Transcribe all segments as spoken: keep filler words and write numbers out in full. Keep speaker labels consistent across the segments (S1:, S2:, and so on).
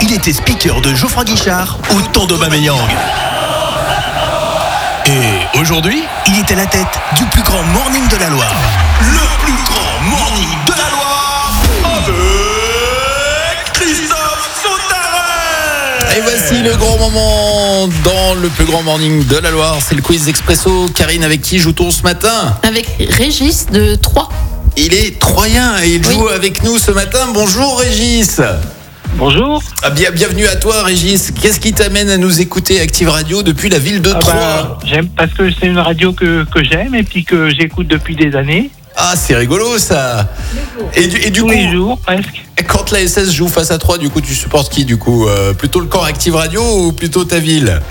S1: il était speaker de Geoffroy Guichard ou Aubameyang. Et aujourd'hui, il est à la tête du plus grand morning de la Loire. Le plus grand morning de la Loire avec Christophe Sautarel.
S2: Et voici le grand moment dans le plus grand morning de la Loire. C'est le quiz expresso. Karine, avec qui joue-t-on ce matin?
S3: Avec Régis de Troyes.
S2: Il est troyen et il
S3: Oui.
S2: joue avec nous ce matin. Bonjour Régis.
S4: Bonjour.
S2: Ah, bien, bienvenue à toi Régis. Qu'est-ce qui t'amène à nous écouter Active Radio depuis la ville de
S4: Ah
S2: Troyes?
S4: bah, j'aime parce que c'est une radio que, que j'aime et puis que j'écoute depuis des années.
S2: Ah, c'est rigolo ça. Et du, et du
S4: Tous
S2: coup,
S4: les jours presque.
S2: quand la S S joue face à Troyes, du coup, tu supportes qui du coup euh, Plutôt le camp Active Radio ou plutôt ta ville?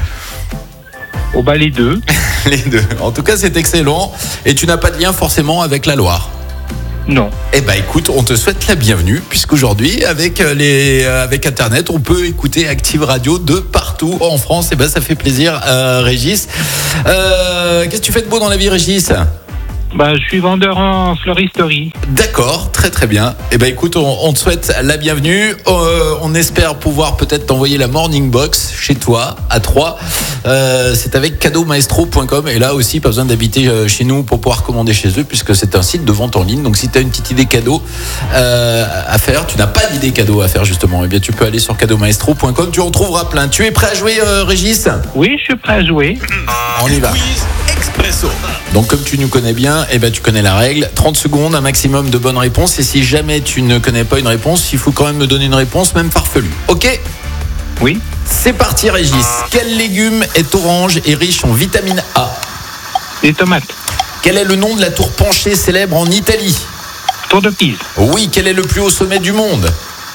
S4: Oh bah les deux.
S2: Les deux. En tout cas, c'est excellent. Et tu n'as pas de lien forcément avec la Loire?
S4: Non.
S2: Eh ben écoute, on te souhaite la bienvenue puisqu'aujourd'hui avec les avec internet, on peut écouter Active Radio de partout en France. Et ben ça fait plaisir, euh, Régis. Euh, qu'est-ce que tu fais de beau dans la vie, Régis?
S4: Bah je suis vendeur en fleuristerie.
S2: D'accord, très très bien. Eh ben écoute, on, on te souhaite la bienvenue. Euh, on espère pouvoir peut-être t'envoyer la morning box chez toi à Troyes. Euh, c'est avec cadeau maestro point com et là aussi pas besoin d'habiter euh, chez nous pour pouvoir commander chez eux puisque c'est un site de vente en ligne. Donc si tu as une petite idée cadeau euh, à faire, tu n'as pas d'idée cadeau à faire justement, eh bien tu peux aller sur cadeau maestro point com, tu en trouveras plein. Tu es prêt à jouer, euh, Régis?
S4: Oui, je suis prêt à jouer.
S2: On y va.
S1: Quiz expresso.
S2: Donc comme tu nous connais bien, eh ben, tu connais la règle. trente secondes, un maximum de bonnes réponses. Et si jamais tu ne connais pas une réponse, il faut quand même me donner une réponse, même farfelue. Ok?
S4: Oui.
S2: C'est parti Régis. Quel légume est orange et riche en vitamine A?
S4: Des tomates.
S2: Quel est le nom de la tour penchée célèbre en Italie?
S4: Tour de Pise.
S2: Oui, quel est le plus haut sommet du monde?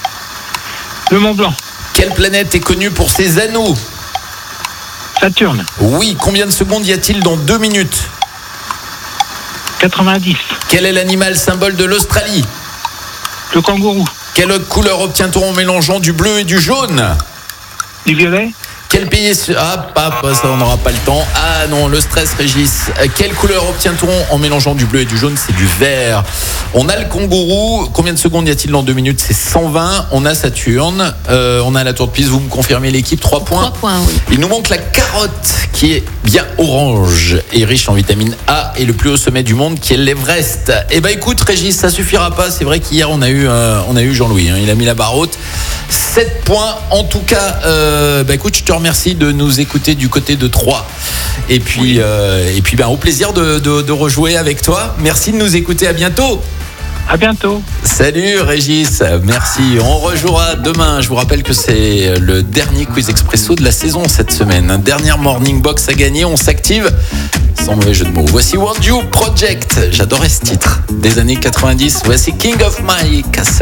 S4: Le Mont Blanc.
S2: Quelle planète est connue pour ses anneaux?
S4: Saturne.
S2: Oui, combien de secondes y a-t-il dans deux minutes?
S4: quatre-vingt-dix.
S2: Quel est l'animal symbole de l'Australie?
S4: Le kangourou.
S2: Quelle couleur obtient-on en mélangeant du bleu et du jaune?
S4: Du violet.
S2: Quel pays est... Ah, pas, pas, ça on n'aura pas le temps. Ah non, le stress, Régis. Euh, Quelle couleur obtient-on en mélangeant du bleu et du jaune? C'est du vert. On a le kangourou. Combien de secondes y a-t-il dans deux minutes? C'est cent vingt. On a Saturne. Euh, on a la tour de Pise. Vous me confirmez l'équipe? trois points.
S3: Trois points, oui.
S2: Il nous manque la carotte qui est bien orange et riche en vitamine A et le plus haut sommet du monde qui est l'Everest. Eh ben écoute Régis, ça suffira pas. C'est vrai qu'hier on a eu euh, on a eu Jean-Louis. Hein. Il a mis la barre haute. sept points. En tout cas, euh, bah écoute, je te remercie de nous écouter du côté de Troyes. Et puis, euh, et puis ben, au plaisir de, de, de rejouer avec toi. Merci de nous écouter. À bientôt.
S4: À bientôt.
S2: Salut Régis, merci. On rejouera demain. Je vous rappelle que c'est le dernier quiz expresso de la saison cette semaine. Un dernier morning box à gagner. On s'active. Sans mauvais jeu de mots. Voici Want You Project. J'adorais ce titre des années quatre-vingt-dix. Voici King of My Castle.